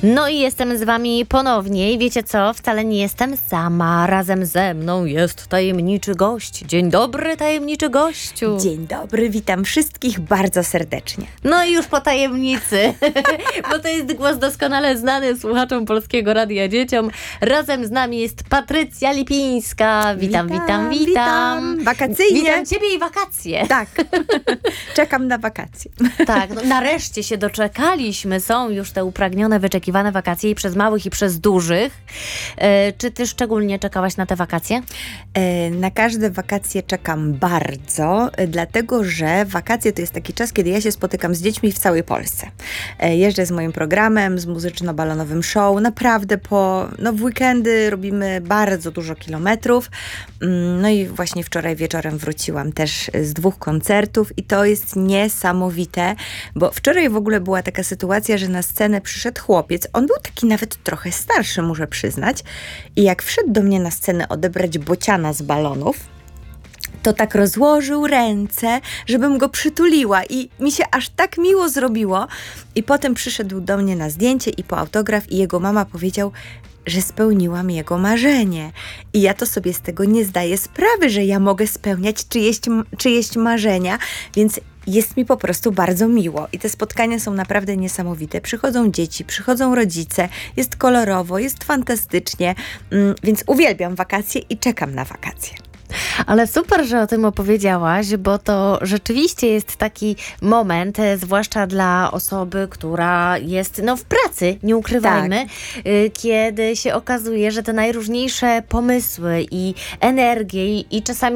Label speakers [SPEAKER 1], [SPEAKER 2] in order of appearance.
[SPEAKER 1] No i jestem z wami ponownie i wiecie co? Wcale nie jestem sama. Razem ze mną jest tajemniczy gość. Dzień dobry, tajemniczy gościu.
[SPEAKER 2] Dzień dobry, witam wszystkich bardzo serdecznie.
[SPEAKER 1] No i już po tajemnicy, bo to jest głos doskonale znany słuchaczom Polskiego Radia Dzieciom. Razem z nami jest Patrycja Lipińska. Witam.
[SPEAKER 2] Wakacyjnie.
[SPEAKER 1] Witam ciebie i wakacje.
[SPEAKER 2] Tak, czekam na wakacje.
[SPEAKER 1] Tak, no nareszcie się doczekaliśmy. Są już te upragnione, wyczekiwane wakacje i przez małych, i przez dużych. Czy ty szczególnie czekałaś na te wakacje?
[SPEAKER 2] Na każde wakacje czekam bardzo, dlatego że wakacje to jest taki czas, kiedy ja się spotykam z dziećmi w całej Polsce. Jeżdżę z moim programem, z muzyczno-balonowym show. Naprawdę w weekendy robimy bardzo dużo kilometrów. No i właśnie wczoraj wieczorem wróciłam też z 2 koncertów i to jest niesamowite, bo wczoraj w ogóle była taka sytuacja, że na scenę przyszedł chłopiec. On był taki nawet trochę starszy, muszę przyznać. I jak wszedł do mnie na scenę odebrać bociana z balonów, to tak rozłożył ręce, żebym go przytuliła i mi się aż tak miło zrobiło. I potem przyszedł do mnie na zdjęcie i po autograf i jego mama powiedział, że spełniłam jego marzenie. I ja to sobie z tego nie zdaję sprawy, że ja mogę spełniać czyjeś marzenia, więc jest mi po prostu bardzo miło. I te spotkania są naprawdę niesamowite. Przychodzą dzieci, przychodzą rodzice, jest kolorowo, jest fantastycznie, więc uwielbiam wakacje i czekam na wakacje.
[SPEAKER 1] Ale super, że o tym opowiedziałaś, bo to rzeczywiście jest taki moment, zwłaszcza dla osoby, która jest w pracy, nie ukrywajmy, kiedy się okazuje, że te najróżniejsze pomysły i energie i czasami